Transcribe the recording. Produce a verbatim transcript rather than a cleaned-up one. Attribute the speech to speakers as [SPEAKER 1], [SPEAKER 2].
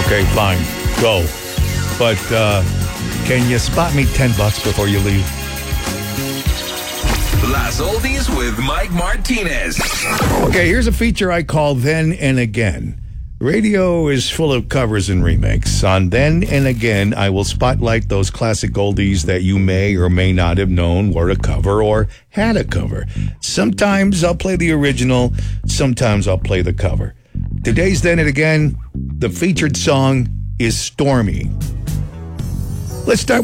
[SPEAKER 1] Okay, fine. Go. But uh, can you spot me ten bucks before you leave?
[SPEAKER 2] Las Oldies with Mike Martinez.
[SPEAKER 1] Okay, here's a feature I call Then and Again. Radio is full of covers and remakes. On Then and Again, I will spotlight those classic oldies that you may or may not have known were a cover or had a cover. Sometimes I'll play the original, sometimes I'll play the cover. Today's Then and Again, the featured song is Stormy. Let's start